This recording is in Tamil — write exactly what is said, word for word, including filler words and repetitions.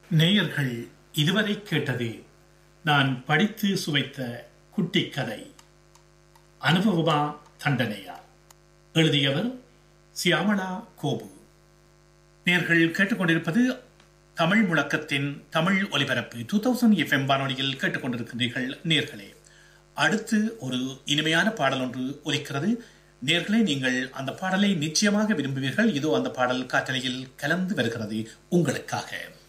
நேயர்கள் இதுவரை கேட்டது நான் படித்து சுவைத்த குட்டி கதை. அனுபவமா தண்டனையா? எழுதியவர் சியாமளா கோபு. நேயர்கள் கேட்டுக்கொண்டிருப்பது தமிழ் முழக்கத்தின் தமிழ் ஒலிபரப்பு டூ தௌசண்ட் எஃப் எம் வானொலியில் கேட்டுக்கொண்டிருக்கிறீர்கள். நேயர்களே, அடுத்து ஒரு இனிமையான பாடல் ஒன்று ஒலிக்கிறது. நேயர்களே, நீங்கள் அந்த பாடலை நிச்சயமாக விரும்புவீர்கள். இதோ அந்த பாடல் காற்றலையில் கலந்து வருகிறது உங்களுக்காக.